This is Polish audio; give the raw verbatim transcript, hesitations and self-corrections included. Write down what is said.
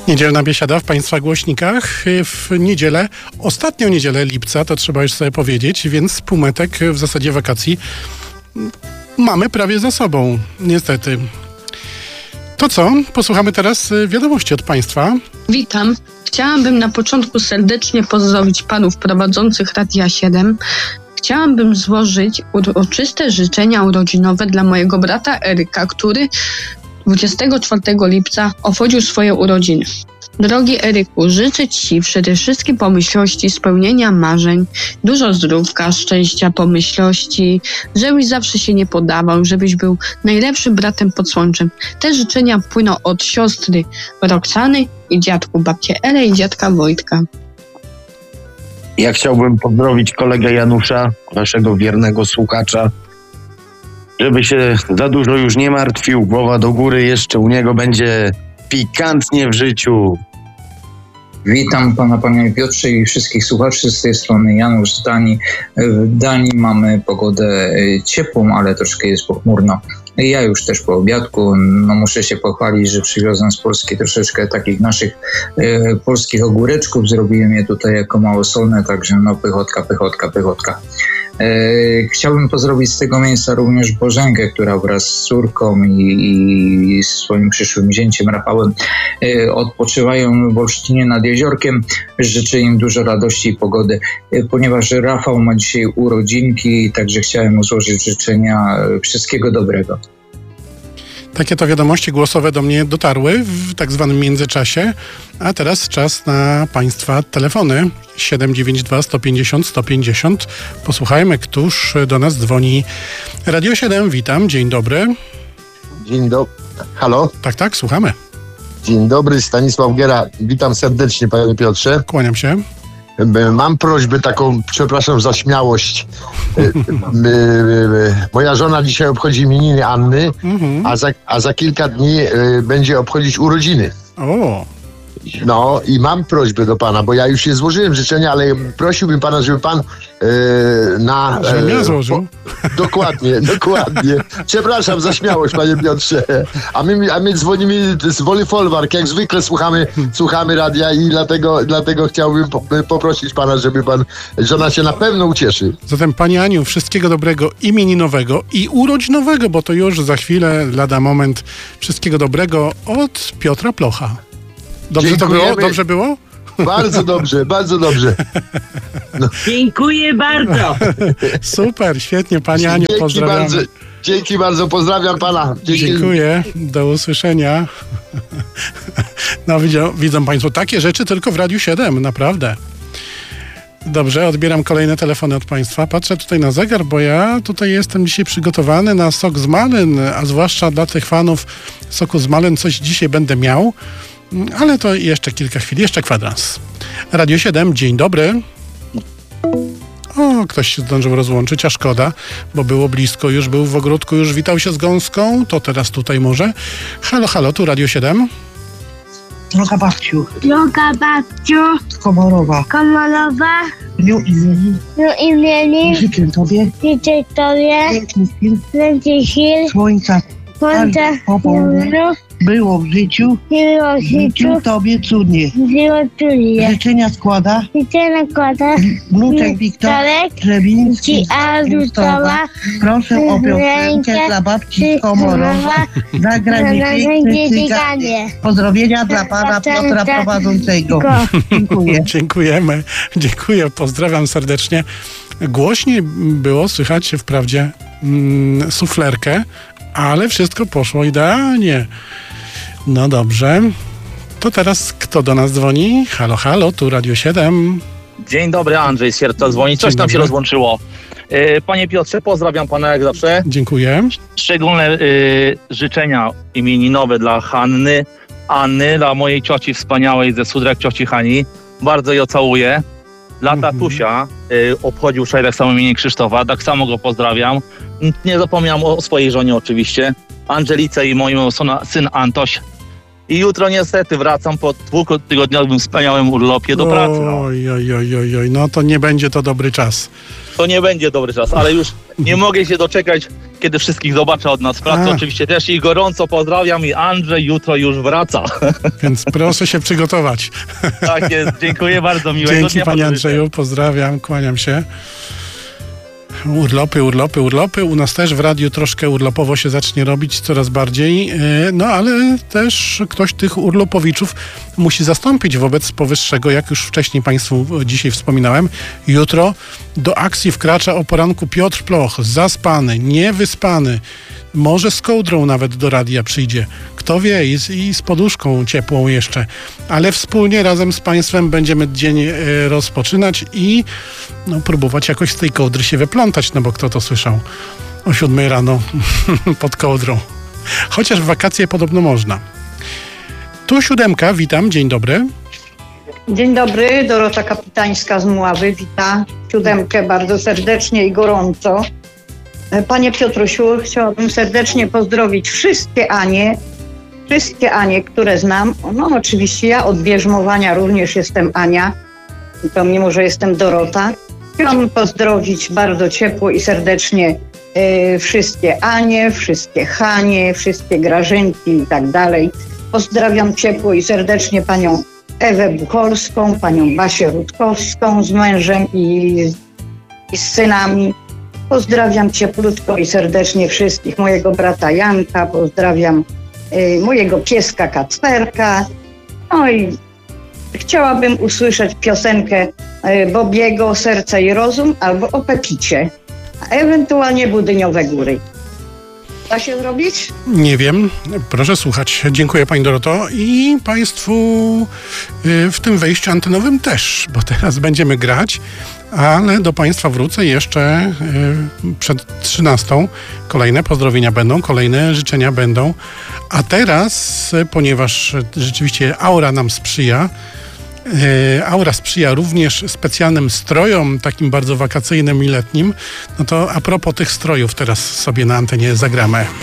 Niedzielna biesiada w Państwa głośnikach. W niedzielę, ostatnią niedzielę lipca, to trzeba już sobie powiedzieć, więc półmetek w zasadzie wakacji mamy prawie za sobą, niestety. To co? Posłuchamy teraz wiadomości od Państwa. Witam. Chciałabym na początku serdecznie pozdrowić panów prowadzących Radia siedem. Chciałabym złożyć uroczyste życzenia urodzinowe dla mojego brata Eryka, który dwudziestego czwartego lipca obchodził swoje urodziny. Drogi Eryku, życzę Ci przede wszystkim pomyślności, spełnienia marzeń, dużo zdrówka, szczęścia, pomyślności, żebyś zawsze się nie podawał, żebyś był najlepszym bratem pod słońcem. Te życzenia płyną od siostry Roxany i dziadku babcie Ele i dziadka Wojtka. Ja chciałbym pozdrowić kolegę Janusza, naszego wiernego słuchacza, żeby się za dużo już nie martwił, głowa do góry, jeszcze u niego będzie pikantnie w życiu. Witam pana, panie Piotrze i wszystkich słuchaczy, z tej strony Janusz z Danii. W Danii mamy pogodę ciepłą, ale troszkę jest pochmurno. Ja już też po obiadku, no muszę się pochwalić, że przywiozłem z Polski troszeczkę takich naszych e, polskich ogóreczków. Zrobiłem je tutaj jako małosolne, także no pychotka, pychotka, pychotka. E, chciałbym pozdrowić z tego miejsca również Bożenkę, która wraz z córką i, i swoim przyszłym zięciem Rafałem e, odpoczywają w Olsztynie nad jeziorkiem. Życzę im dużo radości i pogody, e, ponieważ Rafał ma dzisiaj urodzinki, także chciałem mu złożyć życzenia e, wszystkiego dobrego. Takie to wiadomości głosowe do mnie dotarły w tak zwanym międzyczasie, a teraz czas na Państwa telefony siedem dziewięć dwa sto pięćdziesiąt sto pięćdziesiąt. Posłuchajmy, któż do nas dzwoni. Radio siedem, witam, dzień dobry. Dzień dobry. Halo? Tak, tak, słuchamy. Dzień dobry, Stanisław Giera. Witam serdecznie, panie Piotrze. Kłaniam się. Mam prośbę taką, przepraszam za śmiałość. Moja żona dzisiaj obchodzi imieniny Anny, mhm. a, za, a za kilka dni będzie obchodzić urodziny. O. No i mam prośbę do pana, bo ja już je złożyłem życzenia, ale prosiłbym pana, żeby pan e, na... Żebym ja złożył? Po, dokładnie, dokładnie. Przepraszam za śmiałość, panie Piotrze. A my, a my dzwonimy z Woli Folwark, jak zwykle słuchamy, słuchamy radia i dlatego, dlatego chciałbym po, poprosić pana, żeby pan, żona się na pewno ucieszy. Zatem Pani Aniu, wszystkiego dobrego imieninowego i urodzinowego, bo to już za chwilę, lada moment, wszystkiego dobrego od Piotra Plocha. Dobrze Dziękujemy. to było? Dobrze było? Bardzo dobrze, bardzo dobrze. No. Dziękuję bardzo. Super, świetnie, Pani Aniu, dzięki pozdrawiam. Bardzo, dzięki bardzo, pozdrawiam pana. Dzięki. Dziękuję, do usłyszenia. No widzą, widzą Państwo, takie rzeczy tylko w Radiu siedem, naprawdę. Dobrze, odbieram kolejne telefony od Państwa. Patrzę tutaj na zegar, bo ja tutaj jestem dzisiaj przygotowany na sok z malin, a zwłaszcza dla tych fanów soku z malin coś dzisiaj będę miał. Ale to jeszcze kilka chwil, jeszcze kwadrans. Radio siedem, dzień dobry. O, ktoś się zdążył rozłączyć, a szkoda, bo było blisko, już był w ogródku, już witał się z gąską, to teraz tutaj może. Halo, halo, tu Radio siedem. Droga babciu. Droga babciu. Komorowa. Komorowa. W dniu imieni. W dniu imieni. Życzę tobie. Życzę tobie. Pięknych chwil. Pięknych chwil. Słońca. Słońca. Po południu. Było w życiu. Było w życiu. Tobie cudnie. Było cudnie. Życzenia składa. Życzenia składa. Wnuczek Wiktor. Żebiński. Adustowa. Proszę o piosenkę dla babci z Komorowa. Zagra mi piękne cyganie. Pozdrowienia dla pana Piotra prowadzącego. Dziękuję. Dziękujemy. Dziękuję. Pozdrawiam serdecznie. Głośniej było słychać wprawdzie mm, suflerkę, ale wszystko poszło idealnie. No dobrze. To teraz kto do nas dzwoni? Halo, halo, tu Radio siedem. Dzień dobry, Andrzej z Sierpca dzwoni. Coś tam się rozłączyło. Panie Piotrze, pozdrawiam pana jak zawsze. Dziękuję. Szczególne y, życzenia imieninowe dla Hanny, Anny, dla mojej cioci wspaniałej ze Sudrek, cioci Hani. Bardzo ją całuję. Dla tatusia y, obchodził wczoraj tak samo imię Krzysztofa, tak samo go pozdrawiam. Nie zapomniałem o swojej żonie oczywiście, Angelice i moim sona, syn Antoś. I jutro niestety wracam po dwutygodniowym wspaniałym urlopie do pracy. No. Oj, oj, oj, oj, oj, no to nie będzie to dobry czas. To nie będzie dobry czas, ale już nie mogę się doczekać kiedy wszystkich zobaczę od nas w pracy. A. Oczywiście też i gorąco pozdrawiam i Andrzej jutro już wraca. Więc proszę się przygotować. Tak jest, dziękuję bardzo, miłego Dzięki dnia. panie panu Andrzeju, pozdrawiam, kłaniam się. Urlopy, urlopy, urlopy. U nas też w radiu troszkę urlopowo się zacznie robić coraz bardziej. Yy, No ale też ktoś tych urlopowiczów musi zastąpić wobec powyższego, jak już wcześniej Państwu dzisiaj wspominałem. Jutro do akcji wkracza o poranku Piotr Ploch, zaspany, niewyspany. Może z kołdrą nawet do radia przyjdzie. Kto wie, i z, i z poduszką ciepłą jeszcze. Ale wspólnie razem z Państwem będziemy dzień e, rozpoczynać i no, próbować jakoś z tej kołdry się wyplątać, no bo kto to słyszał o siódmej rano pod kołdrą. Chociaż w wakacje podobno można. Tu siódemka, witam, dzień dobry. Dzień dobry, Dorota Kapitańska z Mławy, witam siódemkę bardzo serdecznie i gorąco. Panie Piotrusiu, chciałabym serdecznie pozdrowić wszystkie Anie, wszystkie Anie, które znam. No oczywiście ja od bierzmowania również jestem Ania, to mimo, że jestem Dorota. Chciałabym pozdrowić bardzo ciepło i serdecznie e, wszystkie Anie, wszystkie Hanie, wszystkie Grażynki i tak dalej. Pozdrawiam ciepło i serdecznie panią Ewę Bucholską, panią Basię Rutkowską z mężem i, i z synami. Pozdrawiam cieplutko i serdecznie wszystkich, mojego brata Janka, pozdrawiam y, mojego pieska Kacperka. No i chciałabym usłyszeć piosenkę y, Bobiego Serce i Rozum albo o Pepicie, a ewentualnie Budyniowe Góry. Da się zrobić? Nie wiem, proszę słuchać. Dziękuję pani Doroto i Państwu y, w tym wejściu antenowym też, bo teraz będziemy grać, ale do Państwa wrócę jeszcze y, przed trzynastą. Kolejne pozdrowienia będą, kolejne życzenia będą, a teraz, y, ponieważ rzeczywiście aura nam sprzyja, y, aura sprzyja również specjalnym strojom, takim bardzo wakacyjnym i letnim, no to a propos tych strojów teraz sobie na antenie zagramy.